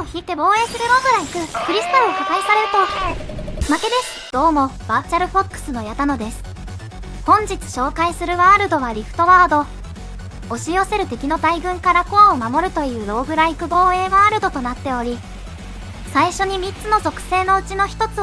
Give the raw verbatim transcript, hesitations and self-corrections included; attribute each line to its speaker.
Speaker 1: 引いて防衛するローグライク。クリスタルを破壊されると負けです。どうも、バーチャルフォックスの矢田野です。本日紹介するワールドはリフトワード。押し寄せる敵の大群からコアを守るというローグライク防衛ワールドとなっており、最初にみっつの属性のうちのひとつを